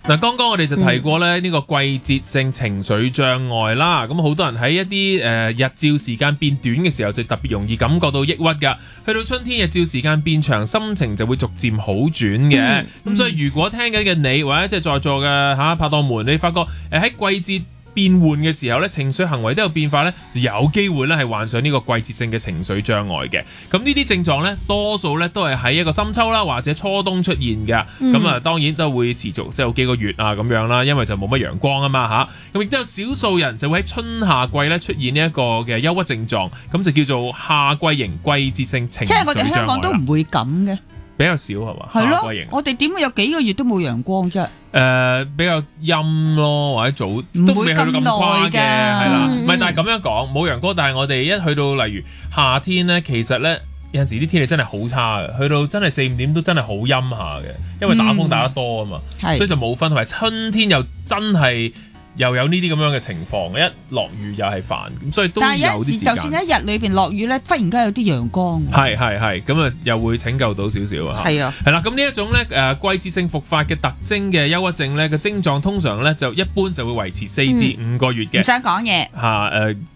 嗱，剛剛我哋就提過咧呢個季節性情緒障礙啦，咁好多人喺一啲日照時間變短嘅時候就特別容易感覺到抑鬱㗎。去到春天日照時間變長，心情就會逐漸好轉嘅。咁所以如果聽緊嘅你或者即係在座嘅拍檔們，你發覺喺季節變換嘅時候咧，情緒行為都有變化咧，就有機會咧係患上呢個季節性嘅情緒障礙嘅。咁呢啲症狀咧，多數咧都係喺一個深秋啦或者初冬出現嘅。咁當然都會持續即係有幾個月啊咁樣啦，因為就冇乜陽光啊嘛嚇。咁亦都有少數人就會喺春夏季咧出現呢一個嘅憂鬱症狀，咁就叫做夏季型季節性情緒障礙啦。 即係我哋香港都唔會咁嘅， 比較少係嘛？ 係咯，我哋點會有幾個月都冇陽光啫？ 比較陰咯，或者早都未去到咁誇嘅，係啦。唔係，但係咁樣講冇陽光，但係我哋一去到例如夏天咧，其實咧有陣時啲天氣真係好差嘅，去到真係4、5點都真係好陰下嘅，因為打風打得多啊嘛，所以就冇分。同埋春天又真係又有呢啲咁樣嘅情況，一落雨又係煩，咁所以都有啲時間。但係有時就算一日裏邊落雨咧，忽然間有啲陽光， 係咁啊，又會拯救到少少啊。係啊，係啦，咁呢一種咧季節性復發嘅特徵嘅憂鬱症咧嘅症狀通常咧就一般就會維持4至5個月嘅。 唔想講嘢